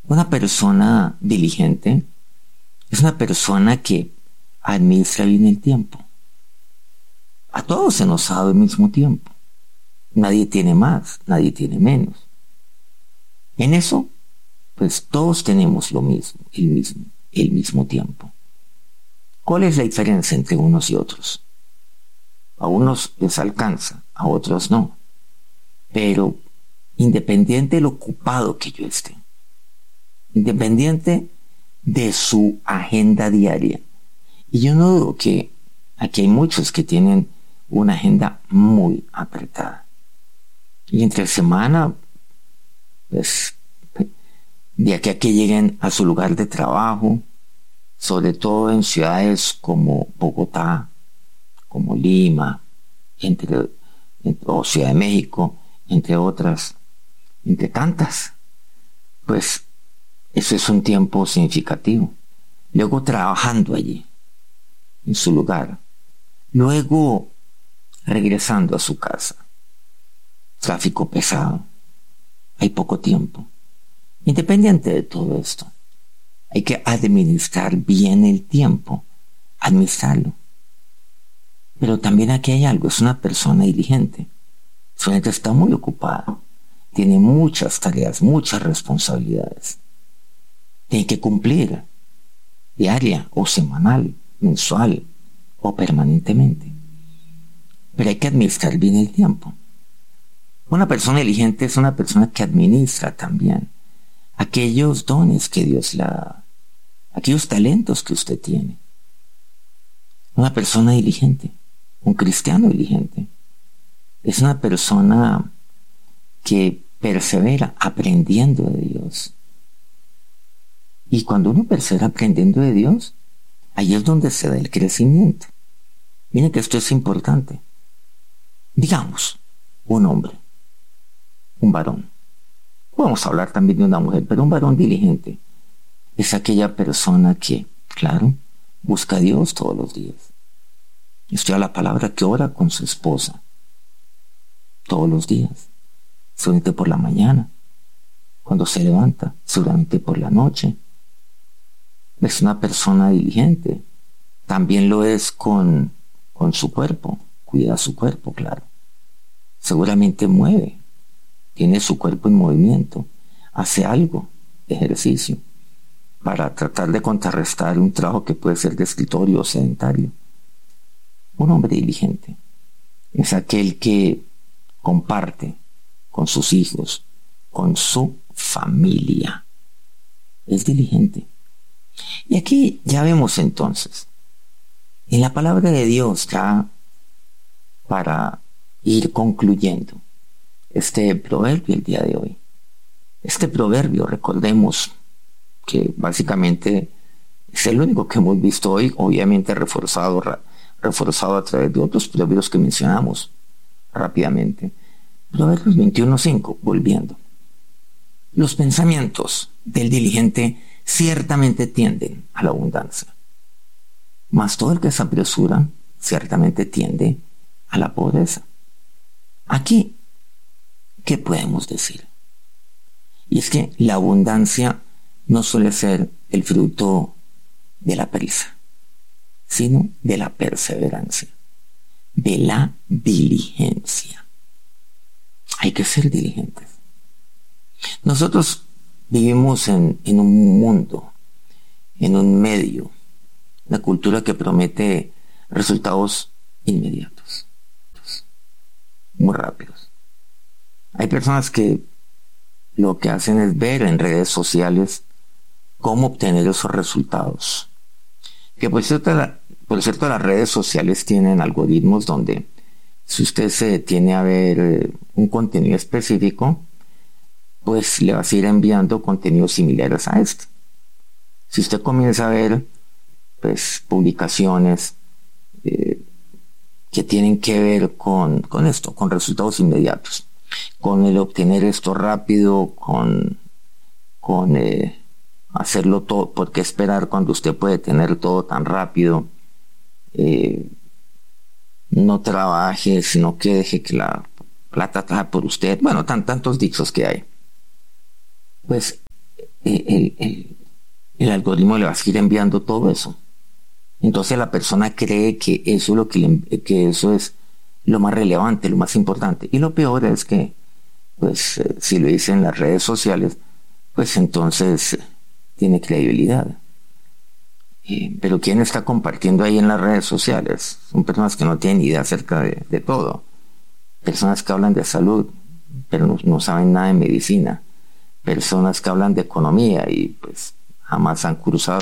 Una persona diligente es una persona que administra bien el tiempo. A todos se nos ha dado el mismo tiempo. Nadie tiene más, nadie tiene menos. En eso, pues todos tenemos lo mismo, el mismo tiempo. ¿Cuál es la diferencia entre unos y otros? A unos les alcanza, a otros no. Pero independiente de lo ocupado que yo esté, independiente de su agenda diaria, y yo no dudo que aquí hay muchos que tienen una agenda muy apretada. Y entre semana, pues, de aquí a que lleguen a su lugar de trabajo, sobre todo en ciudades como Bogotá, como Lima, o Ciudad de México, entre otras, entre tantas, pues eso es un tiempo significativo. Luego trabajando allí, en su lugar, luego regresando a su casa, tráfico pesado, hay poco tiempo. Independiente de todo esto, hay que administrar bien el tiempo, administrarlo. Pero también aquí hay algo, es una persona diligente. Su gente está muy ocupada, tiene muchas tareas, muchas responsabilidades. Tiene que cumplir diaria o semanal, mensual o permanentemente. Pero hay que administrar bien el tiempo. Una persona diligente es una persona que administra también aquellos dones que Dios le da, aquellos talentos que usted tiene. Una persona diligente, un cristiano diligente, es una persona que persevera aprendiendo de Dios. Y cuando uno persevera aprendiendo de Dios, ahí es donde se da el crecimiento. Miren que esto es importante. Digamos, un hombre, un varón. Podemos hablar también de una mujer, pero un varón diligente es aquella persona que, claro, busca a Dios todos los días. Estudia la palabra, que ora con su esposa todos los días. Seguramente por la mañana, cuando se levanta, seguramente por la noche. Es una persona diligente. También lo es con su cuerpo. Cuida su cuerpo, claro. Seguramente mueve. Tiene su cuerpo en movimiento. Hace algo, ejercicio, para tratar de contrarrestar un trabajo que puede ser de escritorio o sedentario. Un hombre diligente es aquel que comparte con sus hijos, con su familia. Es diligente. Y aquí ya vemos entonces, en la palabra de Dios, ya para ir concluyendo este proverbio el día de hoy. Este proverbio, recordemos que básicamente es el único que hemos visto hoy, obviamente reforzado a través de otros proverbios que mencionamos rápidamente. Proverbios 21:5, volviendo. Los pensamientos del diligente ciertamente tienden a la abundancia, mas todo el que se apresura ciertamente tiende a la pobreza. Aquí, ¿qué podemos decir? Y es que la abundancia no suele ser el fruto de la prisa, sino de la perseverancia, de la diligencia. Hay que ser diligentes. Nosotros vivimos en un mundo, en un medio, una cultura que promete resultados inmediatos, muy rápidos. Hay personas que lo que hacen es ver en redes sociales cómo obtener esos resultados. Que por cierto, las redes sociales tienen algoritmos donde si usted se detiene a ver un contenido específico, pues le va a ir enviando contenidos similares a este. Si usted comienza a ver pues publicaciones que tienen que ver con esto, con resultados inmediatos, con el obtener esto rápido, con hacerlo todo, ¿por qué esperar cuando usted puede tener todo tan rápido? No trabaje, sino que deje que la plata trabaje por usted. Bueno, tantos dichos que hay. Pues el algoritmo le va a seguir enviando todo eso. Entonces la persona cree que eso es que eso es lo más relevante, lo más importante. Y lo peor es que, pues, si lo dice en las redes sociales, pues entonces tiene credibilidad. Pero ¿quién está compartiendo ahí en las redes sociales? Son personas que no tienen idea acerca de todo. Personas que hablan de salud, pero no saben nada de medicina. Personas que hablan de economía y pues jamás han cruzado